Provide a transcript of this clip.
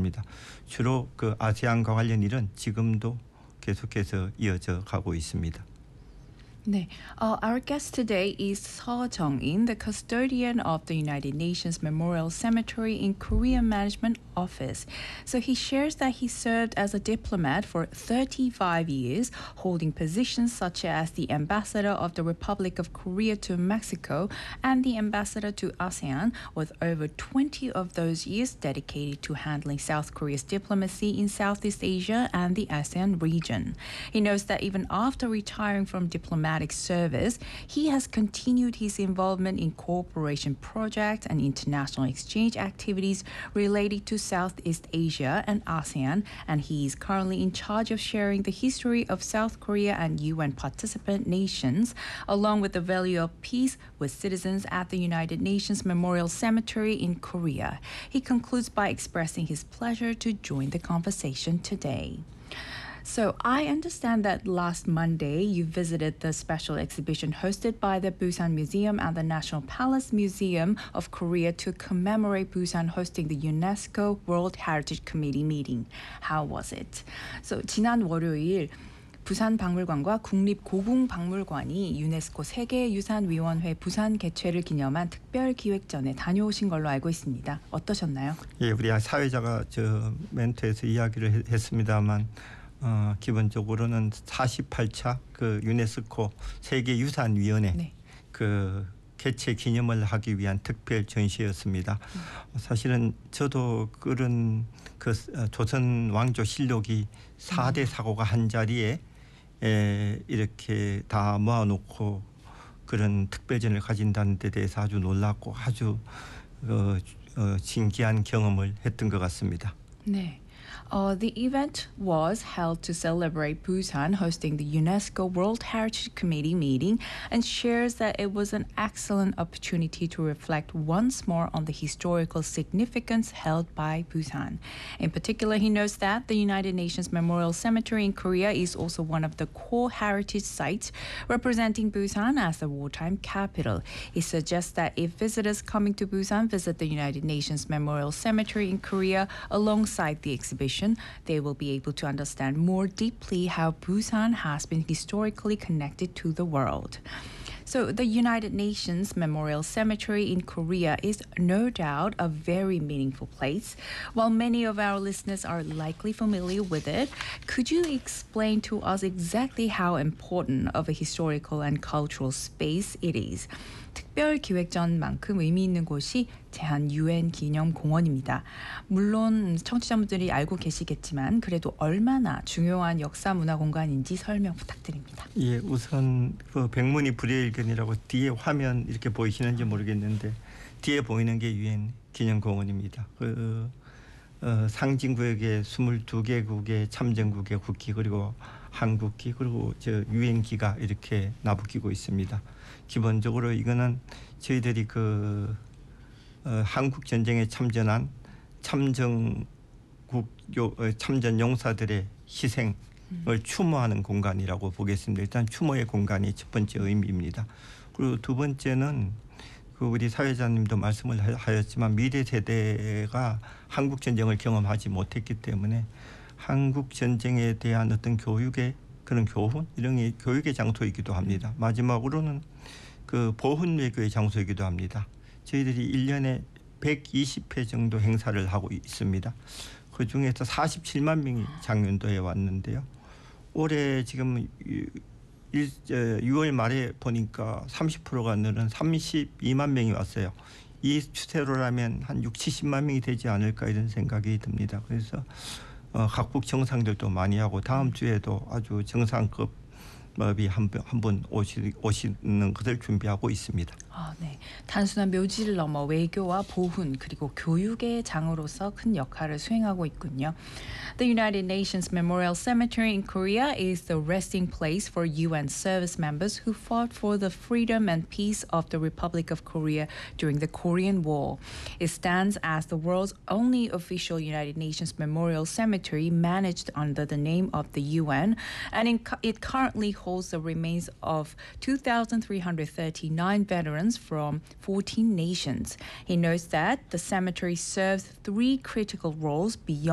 있습니다. 주로 그 아세안과 관련 일은 지금도 계속해서 이어져 가고 있습니다. 네. Our guest today is Seo Jung-in, the custodian of the United Nations Memorial Cemetery in Korea Management Office. So he shares that he served as a diplomat for 35 years, holding positions such as the ambassador of the Republic of Korea to Mexico and the ambassador to ASEAN, with over 20 of those years dedicated to handling South Korea's diplomacy in Southeast Asia and the ASEAN region. He notes that even after retiring from diplomatic service, he has continued his involvement in cooperation projects and international exchange activities related to Southeast Asia and ASEAN, and he is currently in charge of sharing the history of South Korea and UN participant nations, along with the value of peace with citizens at the United Nations Memorial Cemetery in Korea. He concludes by expressing his pleasure to join the conversation today. So I understand that last Monday you visited the special exhibition hosted by the Busan Museum and the National Palace Museum of Korea to commemorate Busan hosting the UNESCO World Heritage Committee meeting. How was it? So 지난 월요일 부산 박물관과 국립고궁박물관이 유네스코 세계유산위원회 부산 개최를 기념한 특별기획전에 다녀오신 걸로 알고 있습니다. 어떠셨나요? 예, 우리 사회자가 저 멘트에서 이야기를 했습니다만 기본적으로는 48차 그 유네스코 세계유산위원회 네. 그 개최 기념을 하기 위한 특별 전시였습니다. 사실은 저도 그런 그 조선 왕조 실록이 4대 사고가 한 자리에 이렇게 다 모아놓고 그런 특별전을 가진다는 데 대해서 아주 놀랐고 아주 신기한 경험을 했던 것 같습니다. 네. The event was held to celebrate Busan hosting the UNESCO World Heritage Committee meeting and shares that it was an excellent opportunity to reflect once more on the historical significance held by Busan. In particular, he notes that the United Nations Memorial Cemetery in Korea is also one of the core heritage sites representing Busan as the wartime capital. He suggests that if visitors coming to Busan visit the United Nations Memorial Cemetery in Korea alongside the exhibition, they will be able to understand more deeply how Busan has been historically connected to the world. So the United Nations Memorial Cemetery in Korea is no doubt a very meaningful place. While many of our listeners are likely familiar with it, could you explain to us exactly how important of a historical and cultural space it is? 특별기획전만큼 의미 있는 곳이 제한 UN 기념공원입니다. 물론 청취자분들이 알고 계시겠지만 그래도 얼마나 중요한 역사문화공간인지 설명 부탁드립니다. 예, 우선 그 백문이 불여일견이라고 뒤에 화면 이렇게 보이시는지 모르겠는데 뒤에 보이는 게 UN 기념공원입니다. 상징구역에 22개국의 참전국의 국기 그리고 한국기 그리고 저 유엔기가 이렇게 나부끼고 있습니다. 기본적으로 이거는 저희들이 한국 전쟁에 참전한 참전 용사들의 희생을 추모하는 공간이라고 보겠습니다. 일단 추모의 공간이 첫 번째 의미입니다. 그리고 두 번째는 우리 사회자님도 말씀을 하였지만 미래 세대가 한국 전쟁을 경험하지 못했기 때문에 한국 전쟁에 대한 어떤 교육의 그런 교훈 이런 게 교육의 장소이기도 합니다. 마지막으로는 보훈 외교의 장소이기도 합니다. 저희들이 1년에 120회 정도 행사를 하고 있습니다. 그 중에서 47만 명이 작년도에 왔는데요. 올해 지금 6월 말에 보니까 30%가 늘은 32만 명이 왔어요. 이 추세로라면 한 6, 70만 명이 되지 않을까 이런 생각이 듭니다. 그래서 각국 정상들도 많이 하고 다음 주에도 아주 정상급 한분 오시는 것을 준비하고 있습니다. 네. 단순한 묘지를 넘어 외교와 보훈 그리고 교육의 장으로서 큰 역할을 수행하고 있군요. The United Nations Memorial Cemetery in Korea is the resting place for UN service members who fought for the freedom and peace of the Republic of Korea during the Korean War. It stands as the world's only official United Nations Memorial Cemetery managed under the name of the UN, and it currently holds the remains of 2,339 veterans from 14 nations. He notes that the cemetery serves three critical roles beyond